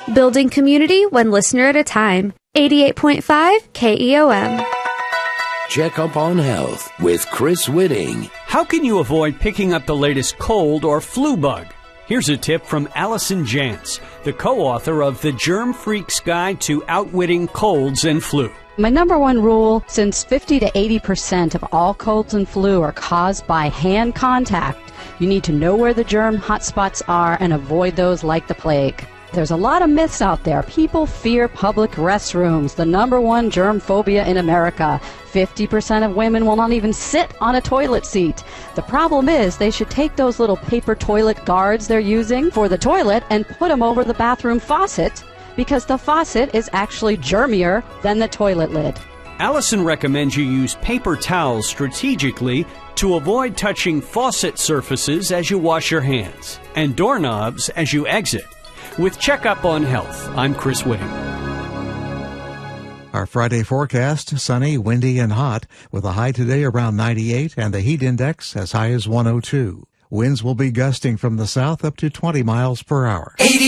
Building community one listener at a time. 88.5 KEOM. Check up on health with Chris Whitting. How can you avoid picking up the latest cold or flu bug? Here's a tip from Allison Jantz, the co-author of The Germ Freak's Guide to Outwitting Colds and Flu. My number one rule, since 50 to 80% of all colds and flu are caused by hand contact, you need to know where the germ hotspots are and avoid those like the plague. There's a lot of myths out there. People fear public restrooms, the number one germ phobia in America. 50% of women will not even sit on a toilet seat. The problem is they should take those little paper toilet guards they're using for the toilet and put them over the bathroom faucet, because the faucet is actually germier than the toilet lid. Allison recommends you use paper towels strategically to avoid touching faucet surfaces as you wash your hands and doorknobs as you exit. With Checkup on Health, I'm Chris Whitting. Our Friday forecast, sunny, windy, and hot, with a high today around 98 and the heat index as high as 102. Winds will be gusting from the south up to 20 miles per hour.